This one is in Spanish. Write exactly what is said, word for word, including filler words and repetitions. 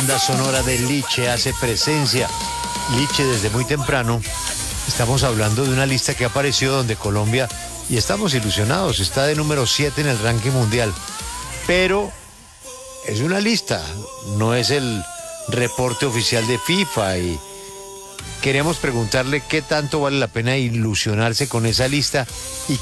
banda sonora de Liche hace presencia. Liche desde muy temprano. Estamos hablando de una lista que apareció donde Colombia, y estamos ilusionados, está de número siete en el ranking mundial. Pero es una lista, no es el reporte oficial de FIFA, y queremos preguntarle qué tanto vale la pena ilusionarse con esa lista y